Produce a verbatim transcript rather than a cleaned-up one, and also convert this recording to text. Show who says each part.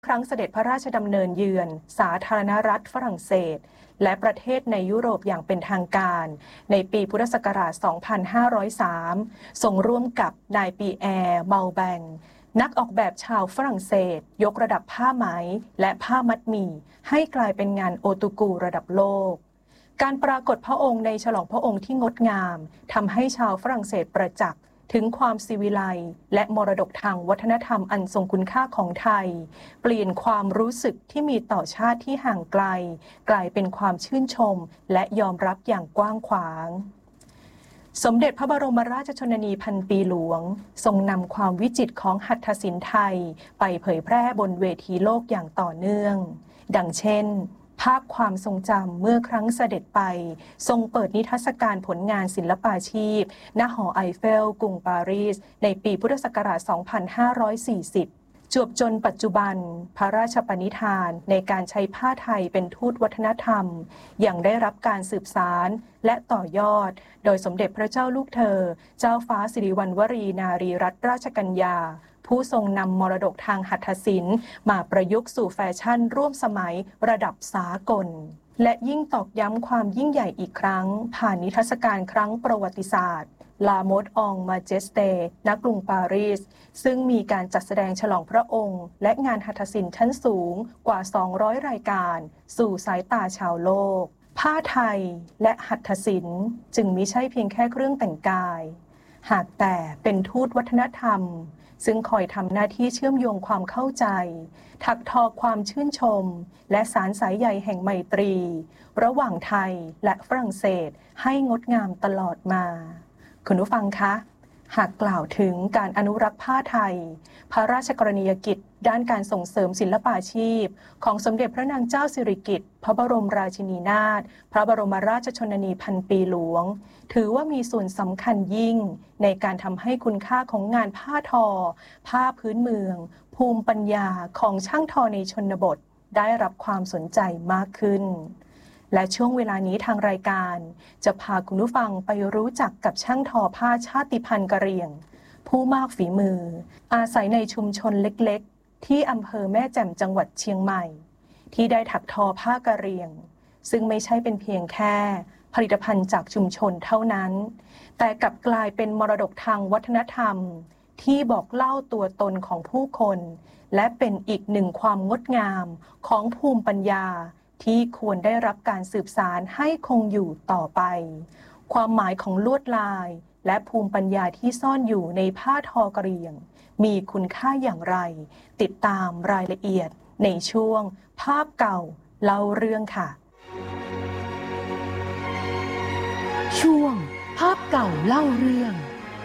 Speaker 1: ครั้งเสด็จพระราชดำเนินเยือนสาธารณรัฐฝรั่งเศสและประเทศในยุโรปอย่างเป็นทางการในปีพุทธศักราช สองพันห้าร้อยสาม ทรงร่วมกับนายปีแอร์เมาแบงนักออกแบบชาวฝรั่งเศสยกระดับผ้าไหมและผ้ามัดหมี่ให้กลายเป็นงานโอตุกูระดับโลกการปรากฏพระองค์ในฉลองพระองค์ที่งดงามทำให้ชาวฝรั่งเศสประจักษ์ถึงความศิวิไลซ์และมรดกทางวัฒนธรรมอันทรงคุณค่าของไทยเปลี่ยนความรู้สึกที่มีต่อชาติที่ห่างไกลกลายเป็นความชื่นชมและยอมรับอย่างกว้างขวางสมเด็จพระบรมราชชนนีพันปีหลวงทรงนำความวิจิตรของหัตถศิลป์ไทยไปเผยแพร่บนเวทีโลกอย่างต่อเนื่องดังเช่นภาพความทรงจำเมื่อครั้งเสด็จไปทรงเปิดนิทรรศการผลงานศิลปาชีพณหอไอเฟลกรุงปารีสในปีพุทธศักราช สองพันห้าร้อยสี่สิบ จวบจนปัจจุบันพระราชปณิธานในการใช้ผ้าไทยเป็นทูตวัฒนธรรมยังได้รับการสืบสานและต่อยอดโดยสมเด็จพระเจ้าลูกเธอเจ้าฟ้าสิริวัณวรีนารีรัตนราชกัญญาผู้ทรงนำมรดกทางหัตถศิลป์มาประยุกต์สู่แฟชั่นร่วมสมัยระดับสากลและยิ่งตอกย้ำความยิ่งใหญ่อีกครั้งผ่านนิทรรศการครั้งประวัติศาสตร์ลาโมดองมาเจสเตณกรุงปารีสซึ่งมีการจัดแสดงฉลองพระองค์และงานหัตถศิลป์ชั้นสูงกว่าสองร้อยรายการสู่สายตาชาวโลกผ้าไทยและหัตถศิลป์จึงมิใช่เพียงแค่เครื่องแต่งกายหากแต่เป็นทูตวัฒนธรรมซึ่งคอยทำหน้าที่เชื่อมโยงความเข้าใจถักทอความชื่นชมและสารสายใยแห่งไมตรีระหว่างไทยและฝรั่งเศสให้งดงามตลอดมาคุณผู้ฟังคะหากกล่าวถึงการอนุรักษ์ผ้าไทยพระราชกรณียกิจด้านการส่งเสริมศิลปาชีพของสมเด็จพระนางเจ้าสิริกิติ์พระบรมราชินีนาถพระบรมราชชนนีพันปีหลวงถือว่ามีส่วนสำคัญยิ่งในการทำให้คุณค่าของงานผ้าทอผ้าพื้นเมืองภูมิปัญญาของช่างทอในชนบทได้รับความสนใจมากขึ้นและช่วงเวลานี้ทางรายการจะพาคุณผู้ฟังไปรู้จักกับช่างทอผ้าชาติพันธุ์กะเหรี่ยงผู้มากฝีมืออาศัยในชุมชนเล็กๆที่อำเภอแม่แจ่มจังหวัดเชียงใหม่ที่ได้ถักทอผ้ากะเหรี่ยงซึ่งไม่ใช่เป็นเพียงแค่ผลิตภัณฑ์จากชุมชนเท่านั้นแต่กลับกลายเป็นมรดกทางวัฒนธรรมที่บอกเล่าตัวตนของผู้คนและเป็นอีกหนึ่งความงดงามของภูมิปัญญาที่ควรได้รับการสืบสานให้คงอยู่ต่อไปความหมายของลวดลายและภูมิปัญญาที่ซ่อนอยู่ในผ้าทอกะเหรี่ยงมีคุณค่าอย่างไรติดตามรายละเอียดในช่วงภาพเก่าเล่าเรื่องค่ะ
Speaker 2: ช่วงภาพเก่าเล่าเรื่อง